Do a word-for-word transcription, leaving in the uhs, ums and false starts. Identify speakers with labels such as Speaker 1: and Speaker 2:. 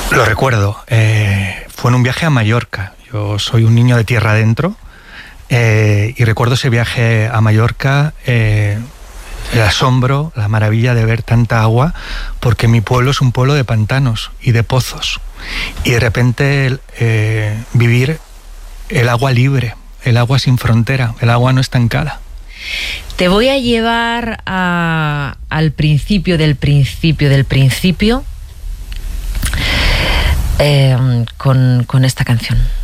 Speaker 1: Lo recuerdo. Eh, fue en un viaje a Mallorca. Yo soy un niño de tierra adentro eh, y recuerdo ese viaje a Mallorca, eh, el asombro, la maravilla de ver tanta agua, porque mi pueblo es un pueblo de pantanos y de pozos. Y de repente eh, vivir el agua libre, el agua sin frontera, el agua no estancada.
Speaker 2: Te voy a llevar a, al principio del principio del principio eh, con, con esta canción.